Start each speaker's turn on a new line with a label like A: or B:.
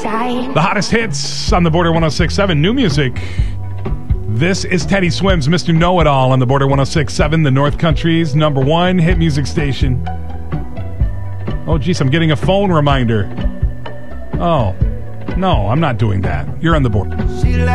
A: side.
B: The hottest hits on the Border 106.7. New music. This is Teddy Swims, Mr. Know-It-All on the Border 106.7, the North Country's #1 hit music station. Oh, geez, I'm getting a phone reminder. Oh, no, I'm not doing that. You're on the Border.